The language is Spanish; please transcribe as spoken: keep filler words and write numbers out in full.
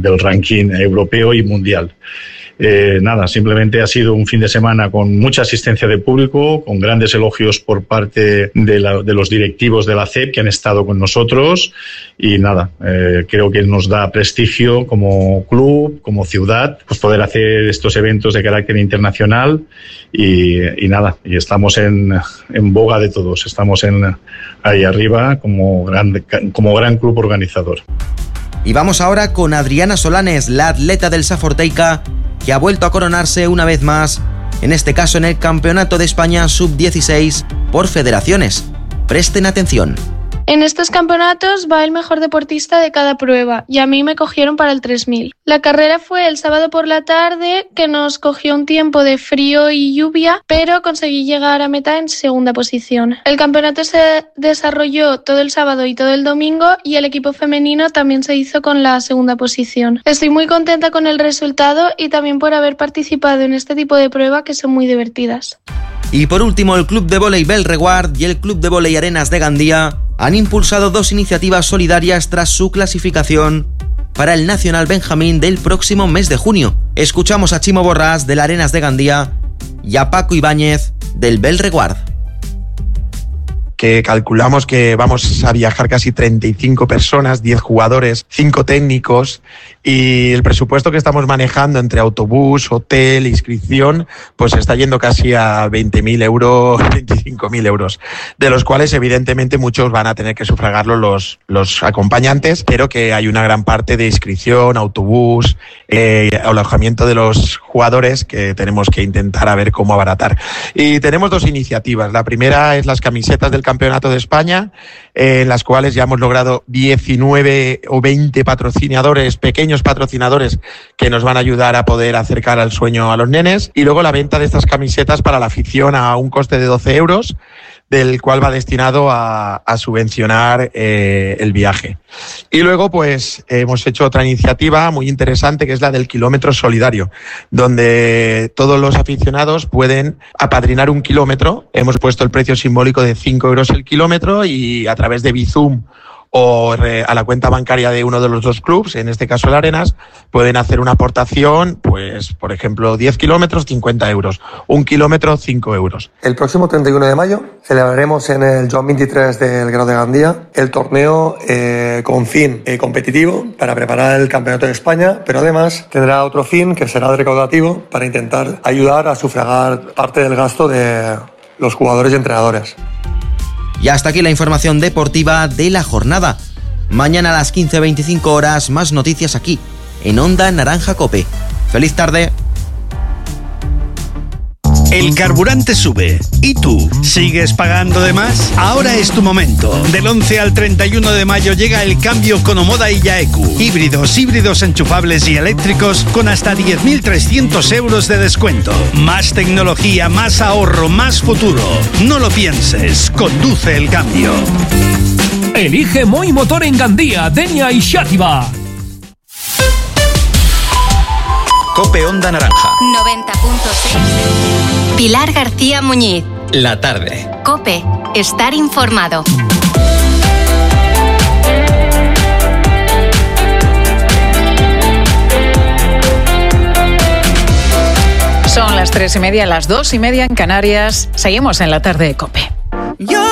del ranking europeo y mundial. Eh, nada, simplemente ha sido un fin de semana con mucha asistencia de público, con grandes elogios por parte de, la, de los directivos de la C E P que han estado con nosotros y nada, eh, creo que nos da prestigio como club, como ciudad, pues poder hacer estos eventos de carácter internacional y, y nada, y estamos en, en boga de todos, estamos en, ahí arriba como gran, como gran club organizador. Y vamos ahora con Adriana Solanes, la atleta del Saforteica, que ha vuelto a coronarse una vez más, en este caso en el Campeonato de España sub dieciséis por federaciones. Presten atención. En estos campeonatos va el mejor deportista de cada prueba y a mí me cogieron para el tres mil. La carrera fue el sábado por la tarde, que nos cogió un tiempo de frío y lluvia, pero conseguí llegar a meta en segunda posición. El campeonato se desarrolló todo el sábado y todo el domingo y el equipo femenino también se hizo con la segunda posición. Estoy muy contenta con el resultado y también por haber participado en este tipo de pruebas que son muy divertidas. Y por último, el Club de Vóley Belreguard y el Club de Vóley Arenas de Gandía han impulsado dos iniciativas solidarias tras su clasificación para el Nacional Benjamín del próximo mes de junio. Escuchamos a Chimo Borrás del Arenas de Gandía y a Paco Ibáñez del Belreguard. Que calculamos que vamos a viajar casi treinta y cinco personas, diez jugadores, cinco técnicos, y el presupuesto que estamos manejando entre autobús, hotel, inscripción, pues está yendo casi a veinte mil euros, veinticinco mil euros, de los cuales evidentemente muchos van a tener que sufragarlo los, los acompañantes, pero que hay una gran parte de inscripción, autobús, eh, alojamiento de los jugadores que tenemos que intentar a ver cómo abaratar. Y tenemos dos iniciativas. La primera es las camisetas del Campeonato de España, eh, en las cuales ya hemos logrado diecinueve o veinte patrocinadores, pequeños patrocinadores que nos van a ayudar a poder acercar al sueño a los nenes, y luego la venta de estas camisetas para la afición a un coste de doce euros, del cual va destinado a, a subvencionar eh, el viaje. Y luego pues hemos hecho otra iniciativa muy interesante, que es la del kilómetro solidario, donde todos los aficionados pueden apadrinar un kilómetro. Hemos puesto el precio simbólico de cinco euros el kilómetro, y a través de Bizum o a la cuenta bancaria de uno de los dos clubs, en este caso el Arenas, pueden hacer una aportación, pues por ejemplo diez kilómetros, cincuenta euros, un kilómetro, cinco euros. El próximo treinta y uno de mayo celebraremos en el Joan veintitrés del Grau de Gandía el torneo eh, con fin eh, competitivo para preparar el Campeonato de España, pero además tendrá otro fin que será el recaudativo para intentar ayudar a sufragar parte del gasto de los jugadores y entrenadores. Y hasta aquí la información deportiva de la jornada. Mañana a las quince veinticinco horas, más noticias aquí, en Onda Naranja Cope. ¡Feliz tarde! El carburante sube. ¿Y tú? ¿Sigues pagando de más? Ahora es tu momento. Del once al treinta y uno de mayo llega el cambio con Omoda y Yaeku. Híbridos, híbridos enchufables y eléctricos con hasta diez mil trescientos euros de descuento. Más tecnología, más ahorro, más futuro. No lo pienses. Conduce el cambio. Elige Moi Motor en Gandía, Denia y Xàtiva. Cope Onda Naranja. noventa punto seis. Pilar García Muñiz. La tarde. Cope. Estar informado. Son las tres y media, las dos y media en Canarias. Seguimos en la tarde de Cope. Yo